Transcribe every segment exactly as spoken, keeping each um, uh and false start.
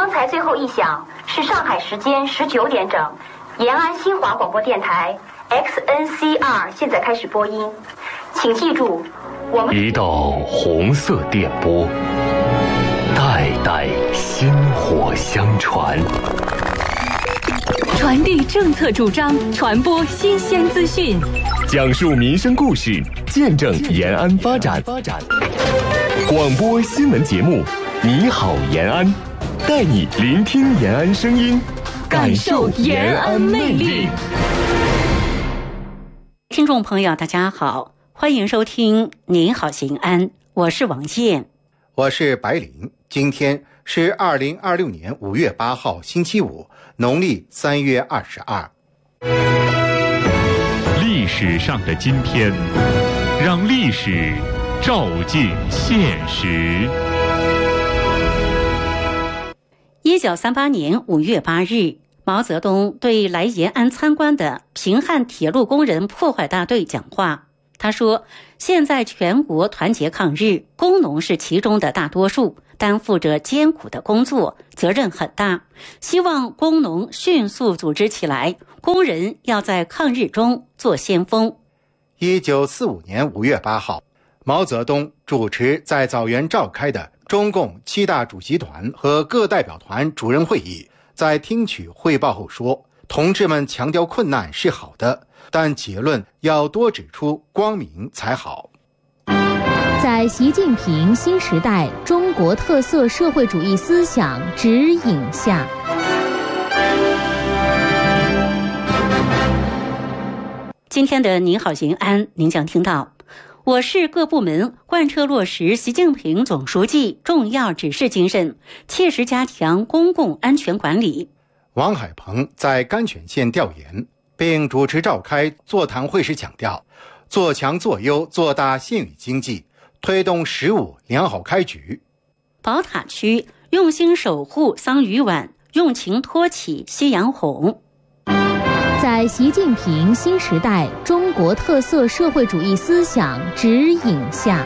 刚才最后一响是上海时间十九点整，延安新华广播电台 X N C R 现在开始播音，请记住，我们一道红色电波，代代薪火相传， 传递政策主张，传播新鲜资讯， 讲述民生故事，见证延安发展。广播新闻节目，你好延安，带你聆听延安声音，感受延安魅力。 听众朋友大家好，欢迎收听您好延安，我是王燕， 我是白灵。今天是二零二六年五月八号星期五，农历三月二十二。 历史上的今天，让历史照进现实。 一九三八年五月八日，毛泽东对来延安参观的平汉铁路工人破坏大队讲话。他说，现在全国团结抗日，工农是其中的大多数，担负着艰苦的工作，责任很大，希望工农迅速组织起来，工人要在抗日中做先锋。 一九四五年五月八号，毛泽东主持在枣园召开的中共七大主席团和各代表团主任会议，在听取汇报后说，同志们强调困难是好的，但结论要多指出光明才好。 在习近平新时代中国特色社会主义思想指引下， 今天的您好延安，您将听到我市各部门贯彻落实习近平总书记重要指示精神，切实加强公共安全管理。 王海鹏在甘泉县调研并主持召开座谈会时强调，做强做优做大县域经济，推动“十五”良好开局。 宝塔区用心守护桑榆晚，用情托起夕阳红。 在习近平新时代中国特色社会主义思想指引下，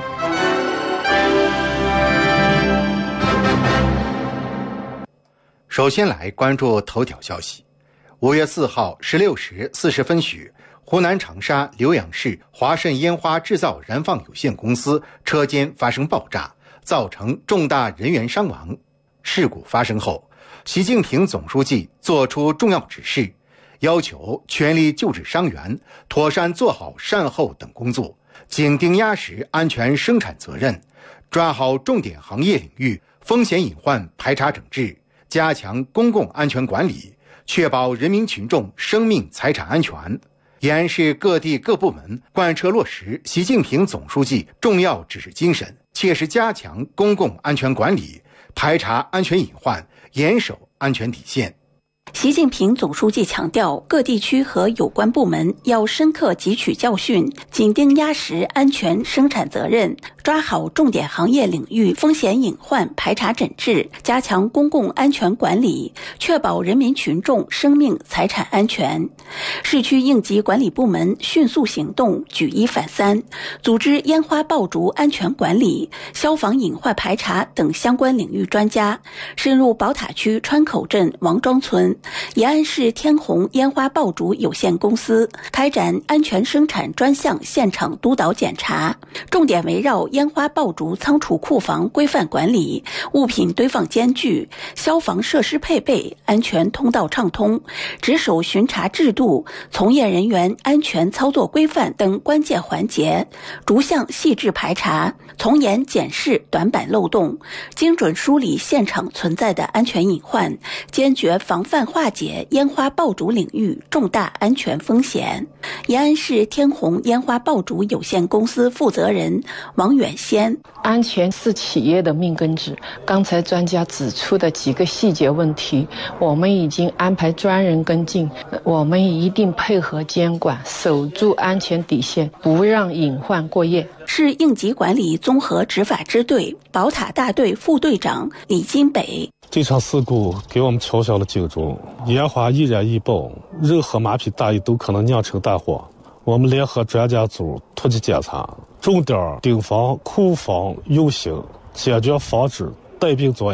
首先来关注头条消息。五月四号十六时四十分许，湖南长沙浏阳市华盛烟花制造燃放有限公司车间发生爆炸，造成重大人员伤亡。事故发生后，习近平总书记作出重要指示，要求全力救治伤员，妥善做好善后等工作，紧盯压实安全生产责任，抓好重点行业领域风险隐患排查整治，加强公共安全管理，确保人民群众生命财产安全。延安市各地各部门贯彻落实习近平总书记重要指示精神，切实加强公共安全管理，排查安全隐患，严守安全底线。 习近平总书记强调，各地区和有关部门要深刻汲取教训，紧盯压实安全生产责任，抓好重点行业领域风险隐患排查整治，加强公共安全管理，确保人民群众生命财产安全。市区应急管理部门迅速行动，举一反三，组织烟花爆竹安全管理、消防隐患排查等相关领域专家，深入宝塔区川口镇王庄村、延安市天虹烟花爆竹有限公司开展安全生产专项现场督导检查，重点围绕烟花爆竹仓储库房规范管理、物品堆放间距、消防设施配备、安全通道畅通、值守巡查制度、从业人员安全操作规范等关键环节，逐项细致排查，从严检视短板漏洞，精准梳理现场存在的安全隐患，坚决防范化解烟花爆竹领域重大安全风险。延安市天虹烟花爆竹有限公司负责人王远先： 安全是企业的命根子，刚才专家指出的几个细节问题，我们已经安排专人跟进，我们一定配合监管，守住安全底线，不让隐患过夜。 市应急管理综合执法支队宝塔大队副队长李金北： 这场事故给我们敲响了警钟，烟花易燃易爆，任何马匹大意都可能酿成大祸。我们联合专家组突击检查，重点盯防库房用刑，坚决防止带病作业。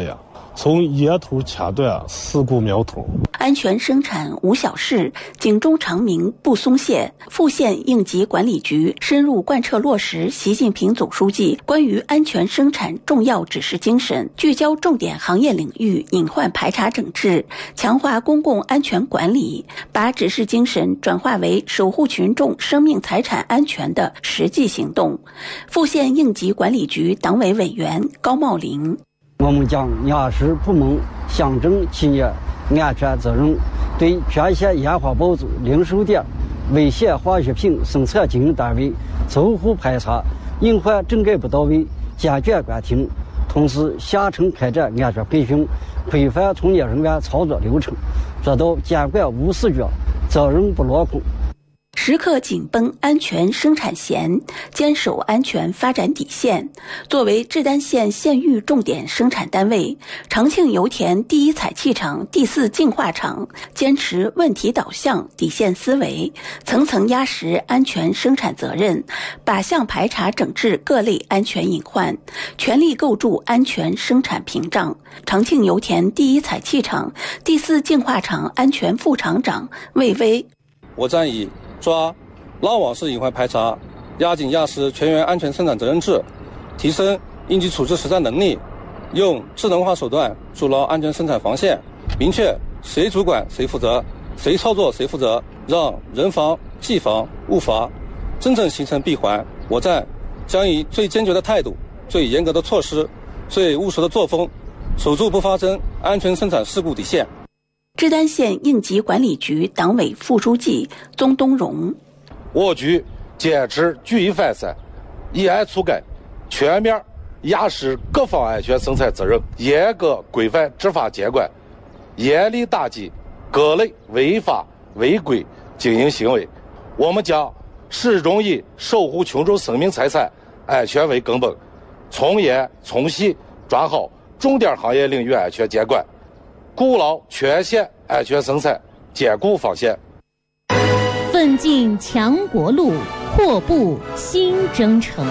从源头掐断事故苗头。 安全生产无小事，警钟长鸣不松懈。富县应急管理局深入贯彻落实习近平总书记关于安全生产重要指示精神，聚焦重点行业领域隐患排查整治，强化公共安全管理，把指示精神转化为守护群众生命财产安全的实际行动。富县应急管理局党委委员高茂林： 我们将压实部门乡镇企业安全责任，对全县烟花爆竹零售店、危险化学品生产经营单位走户排查，隐患整改不到位，坚决关停。同时，下沉开展安全培训，规范从业人员操作流程，做到监管无死角，责任不落空。 时刻紧绷安全生产线，坚守安全发展底线。作为志丹县县域重点生产单位，长庆油田第一采气厂第四净化厂坚持问题导向底线思维，层层压实安全生产责任，靶向排查整治各类安全隐患，全力构筑安全生产屏障。长庆油田第一采气厂第四净化厂安全副厂长魏巍： 我将以抓拉网式隐患排查，压紧压实全员安全生产责任制，提升应急处置实战能力，用智能化手段筑牢安全生产防线，明确谁主管谁负责，谁操作谁负责，让人防、技防、物罚真正形成闭环。我站将以最坚决的态度、最严格的措施、最务实的作风，守住不发生安全生产事故底线。 志丹县应急管理局党委副书记宗东荣： 我局坚持举一反三、一案促改，全面压实各方安全生产责任，严格规范执法监管，严厉打击各类违法违规经营行为。我们将始终以守护群众生命财产安全为根本，从严从细抓好重点行业领域安全监管，固牢全县安全生产坚固防线。 奋进强国路，阔步新征程。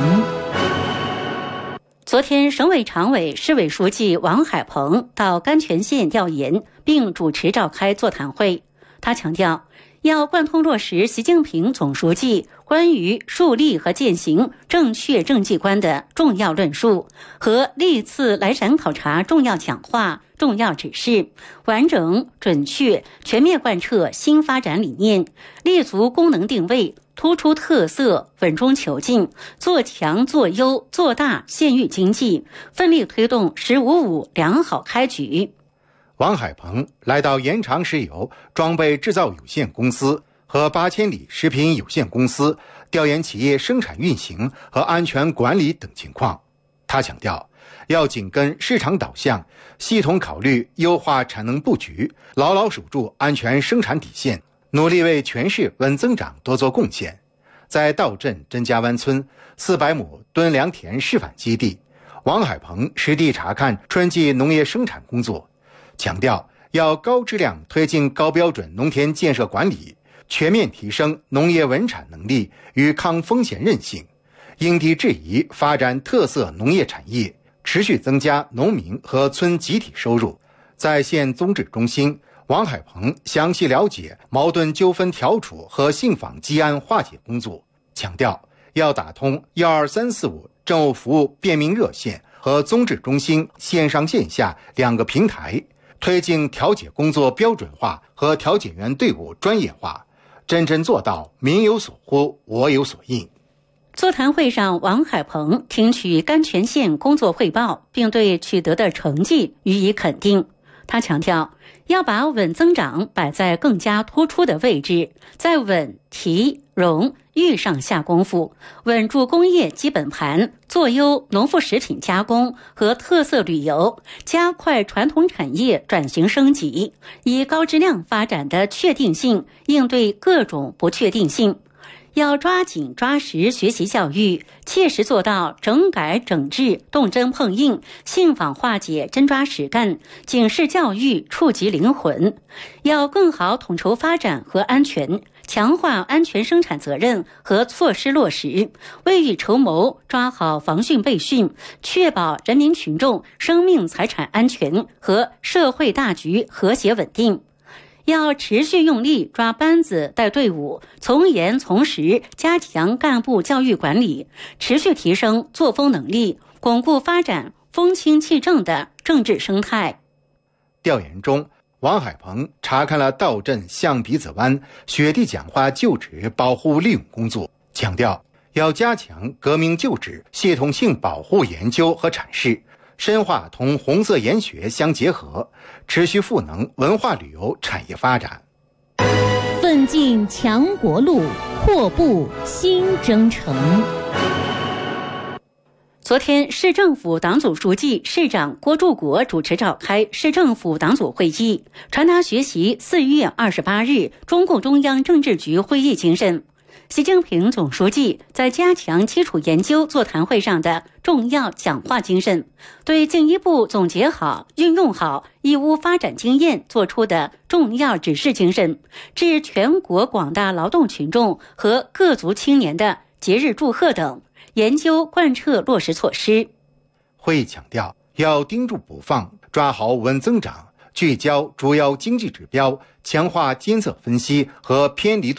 昨天，省委常委、市委书记王海鹏到甘泉县调研，并主持召开座谈会。他强调，要贯通落实习近平总书记关于树立和践行正确政绩观的重要论述和历次来陕考察重要讲话、重要指示，完整、准确、全面贯彻新发展理念，立足功能定位，突出特色，稳中求进，做强做优做大县域经济，奋力推动“十五五”良好开局。 王海鹏来到延长石油装备制造有限公司和八千里食品有限公司调研企业生产运行和安全管理等情况。他强调，要紧跟市场导向，系统考虑优化产能布局，牢牢守住安全生产底线，努力为全市稳增长多做贡献。在道镇甄家湾村四百亩蹲良田示范基地，王海鹏实地查看春季农业生产工作，强调要高质量推进高标准农田建设管理，全面提升农业稳产能力与抗风险韧性，因地制宜发展特色农业产业，持续增加农民和村集体收入。在县综治中心，王海鹏详细了解矛盾纠纷调处和信访积案化解工作，强调要打通一二三四五政务服务便民热线和综治中心线上线下两个平台，推进调解工作标准化和调解员队伍专业化，真正做到民有所呼，我有所应。 座谈会上，王海鹏听取甘泉县工作汇报，并对取得的成绩予以肯定。他强调，要把稳增长摆在更加突出的位置，在稳、提、融、育上下功夫，稳住工业基本盘，做优农副食品加工和特色旅游，加快传统产业转型升级，以高质量发展的确定性应对各种不确定性。 要抓紧抓实学习教育，切实做到整改整治、动真碰硬、信访化解、真抓实干，警示教育触及灵魂。要更好统筹发展和安全，强化安全生产责任和措施落实，未雨绸缪，抓好防汛备汛，确保人民群众生命财产安全和社会大局和谐稳定。要持续用力抓班子带队伍，从严从实加强干部教育管理，持续提升作风能力，巩固发展风清气正的政治生态。 调研中，王海鹏查看了道镇象鼻子湾雪地讲话旧址保护利用工作，强调要加强革命旧址系统性保护研究和阐释，深化同红色研学相结合，持续赋能文化旅游产业发展。 奋进强国路，阔步新征程。 昨天，市政府党组书记、市长郭柱国主持召开市政府党组会议，传达学习四月二十八日中共中央政治局会议精神。习近平总书记在加强基础研究座谈会上的重要讲话精神，对进一步总结好、运用好义乌发展经验作出的重要指示精神，致全国广大劳动群众和各族青年的节日祝贺等，研究贯彻落实措施。 会议强调，要盯住不放，抓好稳增长，聚焦主要经济指标，强化监测分析和偏离